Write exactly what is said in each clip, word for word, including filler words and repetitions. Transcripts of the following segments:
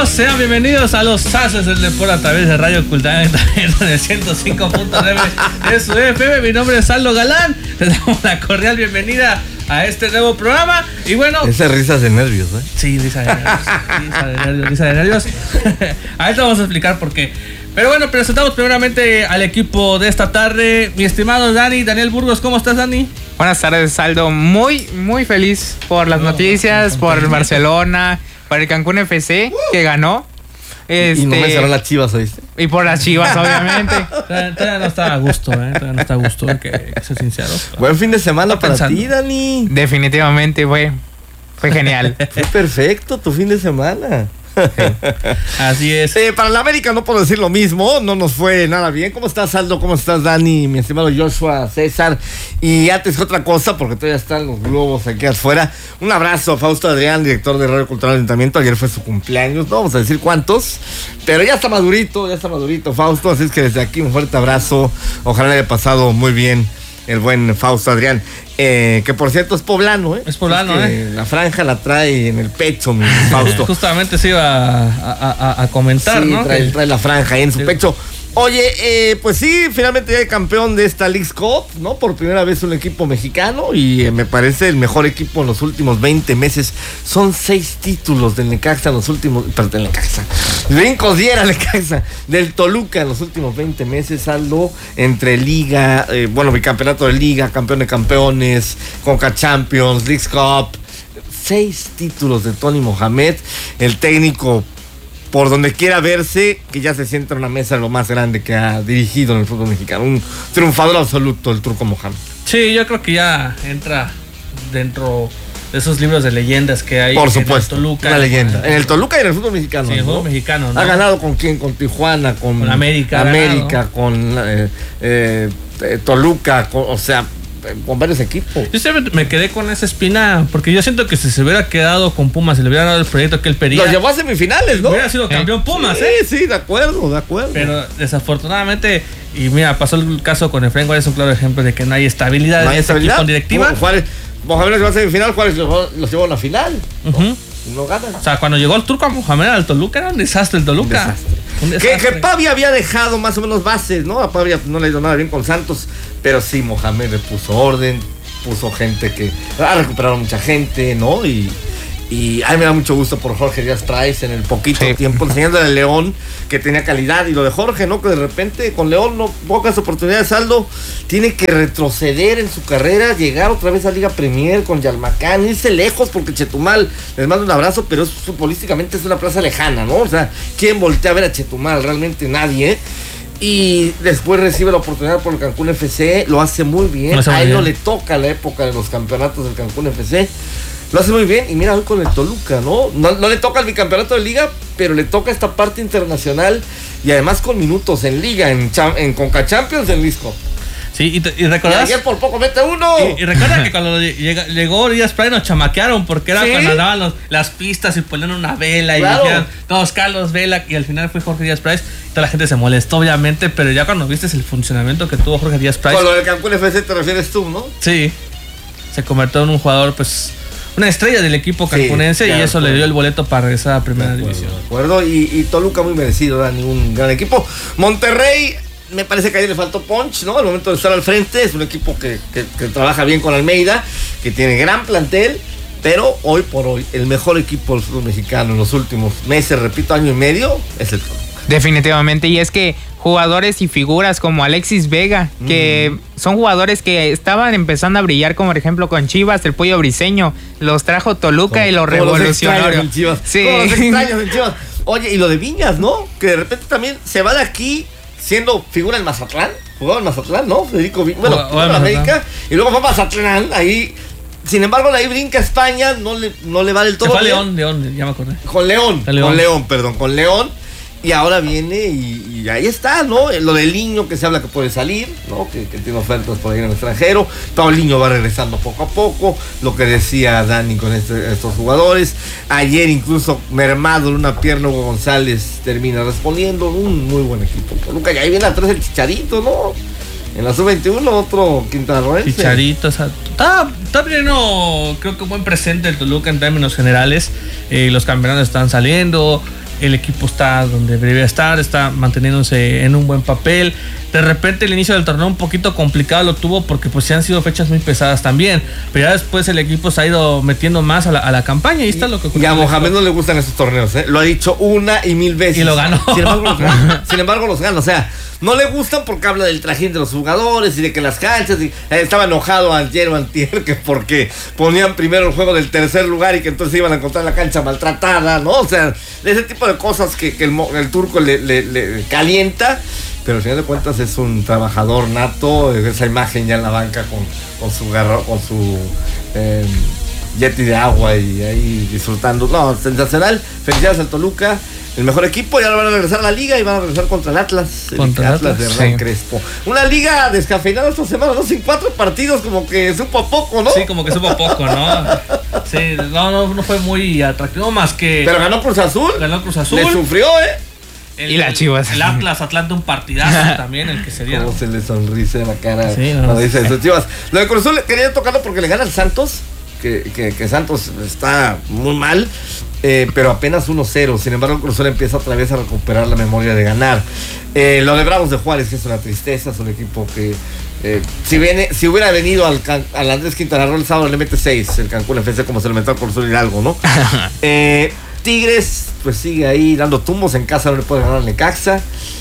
amigos, sean bienvenidos a los Sazos del Deporte a través de Radio Cultural de ciento cinco punto nueve de su F M. Mi nombre es Aldo Galán. Les damos la cordial bienvenida a este nuevo programa. Y bueno, esas risas de nervios, ¿eh? Sí, risa de nervios. Risa de nervios, risa de nervios. Ahorita vamos a explicar por qué. Pero bueno, presentamos primeramente al equipo de esta tarde. Mi estimado Dani, Daniel Burgos, ¿cómo estás, Dani? Buenas tardes, Aldo. Muy, muy feliz por las no, noticias, no, por el Barcelona, por el Cancún F C, uh, que ganó. Este, y no mencionó las Chivas, ¿oíste? Y por las Chivas, obviamente. Todavía, todavía no está a gusto, ¿eh? Todavía no está a gusto, hay que, que ser sinceros. Buen fin de semana para pensando. ti, Dani. Definitivamente fue, fue genial. Fue perfecto tu fin de semana. Sí. Así es. Eh, para la América no puedo decir lo mismo, no nos fue nada bien. ¿Cómo estás, Aldo? ¿Cómo estás, Dani? Mi estimado Joshua, César. Y antes que otra cosa, porque todavía están los globos aquí afuera, un abrazo a Fausto Adrián, director de Radio Cultural Ayuntamiento. Ayer fue su cumpleaños, no vamos a decir cuántos, pero ya está madurito, ya está madurito Fausto, así es que desde aquí un fuerte abrazo. Ojalá le haya pasado muy bien el buen Fausto Adrián. Eh, que por cierto es poblano, ¿eh? Es poblano, es ¿eh? La franja la trae en el pecho, mi Fausto. Justamente se iba a, a, a comentar, sí, ¿no? Trae, trae la franja ahí en su sí. pecho. Oye, eh, pues sí, finalmente ya el campeón de esta Leagues Cup, ¿no? Por primera vez un equipo mexicano y eh, me parece el mejor equipo en los últimos veinte meses. Son seis títulos del Necaxa en los últimos... Perdón, del Necaxa. Brincos diera Necaxa. Del Toluca en los últimos veinte meses, Aldo, entre Liga, eh, bueno, bicampeonato de Liga, campeón de campeones, Conca Champions, Leagues Cup. Seis títulos de Tony Mohamed, el técnico... por donde quiera verse, que ya se sienta en una mesa lo más grande que ha dirigido en el fútbol mexicano. Un triunfador absoluto, el Turco Mohamed. Sí, yo creo que ya entra dentro de esos libros de leyendas que hay. Por supuesto, en el Toluca, una leyenda. En el Toluca y en el fútbol mexicano. Sí, en el fútbol ¿no? mexicano, ¿no? Ha ganado con quién, con Tijuana, con, con América. América, con eh, eh, eh, Toluca, con, o sea... con varios equipos. Yo siempre me quedé con esa espina, porque yo siento que si se hubiera quedado con Pumas, si le hubiera dado el proyecto que él pedía, lo llevó a semifinales, ¿no? Hubiera sido campeón Pumas, sí, ¿eh? Sí, de acuerdo, de acuerdo. Pero desafortunadamente, y mira, pasó el caso con Efraín Juárez, es un claro ejemplo de que no hay estabilidad no hay en ese estabilidad. equipo directiva. Juárez, Mohamed los llevó a semifinal, Juárez los llevó a una final. ¿no? Uh-huh. No ganan. O sea, cuando llegó el Turco a Mohamed al Toluca, era un desastre el Toluca. Un desastre. Un desastre. Que, que Pavia había dejado más o menos bases, ¿no? A Pavia no le ha ido nada bien con Santos, pero sí, Mohamed le puso orden, puso gente que ha recuperado mucha gente, ¿no? Y, y a mí me da mucho gusto por Jorge Díaz Price en el poquito sí. tiempo, enseñándole al León que tenía calidad, y lo de Jorge, ¿no? Que de repente con León, no pocas oportunidades, Aldo, tiene que retroceder en su carrera, llegar otra vez a Liga Premier con Yalmacán, irse lejos, porque Chetumal, les mando un abrazo, pero es, futbolísticamente es una plaza lejana, ¿no? O sea, ¿quién voltea a ver a Chetumal? Realmente nadie, ¿eh? Y después recibe la oportunidad por el Cancún F C, lo hace muy bien. A él no le toca la época de los campeonatos del Cancún F C, lo hace muy bien. Y mira hoy con el Toluca, ¿no? No, no le toca el bicampeonato de Liga, pero le toca esta parte internacional y además con minutos en Liga, en, en Conca Champions, en Lisco. Sí, y, te, y recordás. Y ayer por poco mete uno. Y, y recuerda que cuando llega, llegó Díaz Price nos chamaquearon, porque era ¿sí? cuando daban los, las pistas y ponían una vela, claro. Y dijeron, todos Carlos Vela, y al final fue Jorge Díaz Price. Toda la gente se molestó, obviamente, pero ya cuando viste el funcionamiento que tuvo Jorge Díaz Price. Con lo del Cancún F C te refieres tú, ¿no? Sí. Se convirtió en un jugador, pues, una estrella del equipo cancunense, sí, claro, y eso le dio el boleto para regresar a Primera de División. De acuerdo, y, y Toluca muy merecido, Dani, un gran equipo. Monterrey, me parece que ahí le faltó punch, ¿no? Al momento de estar al frente, es un equipo que, que, que trabaja bien con Almeida, que tiene gran plantel, pero hoy por hoy, el mejor equipo del fútbol mexicano en los últimos meses, repito, año y medio, es el Toluca. Definitivamente, y es que jugadores y figuras como Alexis Vega, que mm. son jugadores que estaban empezando a brillar, como por ejemplo con Chivas, el Pollo Briseño, los trajo Toluca como, y los revolucionario. Los Chivas. Sí. Como los extraños en Chivas. Oye, y lo de Viñas, ¿no? Que de repente también se va de aquí siendo figura en Mazatlán, jugaba en Mazatlán, ¿no? Federico Viñas, bueno, jugaba en América, y luego fue a Mazatlán, ahí. Sin embargo, de ahí brinca España, no le, no le va del todo. Se fue a León, León, ya me acordé. Con León, León, con León, perdón, con León. Y ahora viene y, y ahí está, ¿no? Lo del Niño, que se habla que puede salir, ¿no? Que, que tiene ofertas por ahí en el extranjero. Paulinho va regresando poco a poco. Lo que decía Dani con este, estos jugadores. Ayer incluso mermado en una pierna, Hugo González termina respondiendo. Un muy buen equipo. Nunca, y ahí viene atrás el Chicharito, ¿no? En la sub veintiuno, otro quintanarroense. Chicharito, o sea, está, está pleno, creo que un buen presente el Toluca en términos generales. Eh, los campeonatos están saliendo. el equipo está donde debería estar, está manteniéndose en un buen papel. De repente el inicio del torneo un poquito complicado lo tuvo porque pues sí han sido fechas muy pesadas también, pero ya después el equipo se ha ido metiendo más a la, a la campaña y está lo que ocurre. Y a Mohamed no le gustan esos torneos, ¿eh? Lo ha dicho una y mil veces. Y lo ganó. Sin embargo, los gana. Sin embargo, los gana. O sea, no le gustan porque habla del trajín de los jugadores y de que las canchas. Y, eh, estaba enojado ayer o antier que porque ponían primero el juego del tercer lugar y que entonces iban a encontrar la cancha maltratada, ¿no? O sea, ese tipo de cosas que, que el, el turco le, le, le calienta. Pero al final de cuentas es un trabajador nato, esa imagen ya en la banca con, con su garro, con su eh, yeti de agua y ahí disfrutando. No, sensacional. Felicidades al Toluca, el mejor equipo, y ahora van a regresar a la liga y van a regresar contra el Atlas. Contra el Atlas, Atlas de Hernán sí. Crespo. Una liga descafeinada esta semana, ¿no? Sin cuatro partidos, como que supo a poco, ¿no? Sí, como que supo poco, ¿no? Sí, no, no, no fue muy atractivo más que... Pero ganó Cruz Azul. Ganó Cruz Azul. Le sufrió, ¿eh? El, Y las Chivas. El Atlas Atlanta, un partidazo también, el que se dieron. Cómo se le sonríe en la cara Sí, no, cuando no. dice eso, Chivas. Lo de Cruz Azul quería tocarlo porque le gana al Santos, que, que, que Santos está muy mal, eh, pero apenas uno cero. Sin embargo, el Cruz Azul empieza otra vez a recuperar la memoria de ganar. Eh, lo de Bravos de Juárez, que es una tristeza, es un equipo que eh, si viene, si hubiera venido al, Can, al Andrés Quintana Roo el sábado le mete seis, el Cancún F C, como se le metió al Cruz Azul Hidalgo, ¿no? eh, Tigres, pues sigue ahí dando tumbos en casa, no le puede ganar al Necaxa.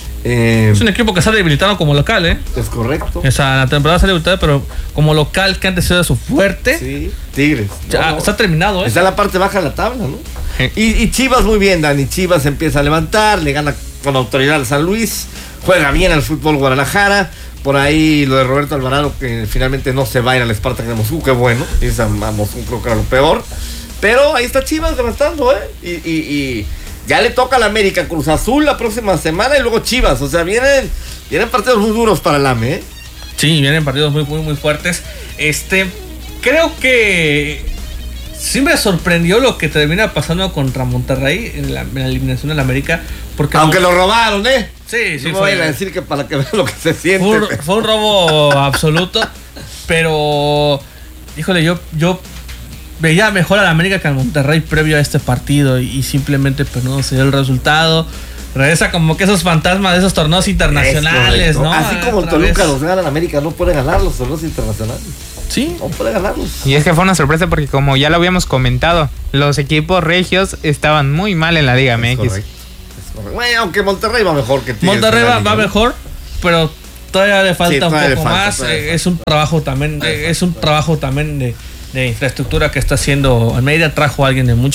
Eh, Es un equipo que sale debilitado como local, ¿eh? es correcto. O sea, la temporada sale debilitado, pero como local, que antes era su fuerte, Sí, Tigres. ya No, no. está terminado, ¿eh? Está en la parte baja de la tabla, ¿no? Sí. Y, y Chivas muy bien, Dani. Chivas empieza a levantar, le gana con autoridad al San Luis, juega bien al fútbol Guadalajara. Por ahí lo de Roberto Alvarado, que finalmente no se va a ir al Spartak de Moscú, qué bueno. Irse a Moscú creo que era lo peor. Pero ahí está Chivas levantando, ¿eh? Y, y, y ya le toca a la América, Cruz Azul la próxima semana y luego Chivas. O sea, vienen, vienen partidos muy duros para el A M E, ¿eh? Sí, vienen partidos muy, muy, muy fuertes. Este, creo que sí me sorprendió lo que termina pasando contra Monterrey en la, en la eliminación de la América. Porque Aunque Mon- lo robaron, ¿eh? Sí, sí, No fue, voy a decir que para que vean lo que se siente. fue, un, fue un robo absoluto. Pero, híjole, yo, yo veía mejor a la América que al Monterrey previo a este partido. Y, y simplemente, pues no se dio el resultado. Regresa como que esos fantasmas de esos torneos internacionales, Es correcto. ¿no? Así como el Otra Toluca vez. los gana en América, no puede ganar los torneos internacionales. Sí. No puede ganarlos. Y es que fue una sorpresa porque como ya lo habíamos comentado, los equipos regios estaban muy mal en la Liga M Es X. correcto. Es correcto. Bueno, aunque Monterrey va mejor que Tigres. Monterrey en la va, liga, va ¿no? mejor, pero todavía le falta Sí, un todavía le poco falta, más. todavía le Eh, es un trabajo también, eh, es un trabajo también de, de infraestructura que está haciendo Almeida. Trajo a alguien de mucha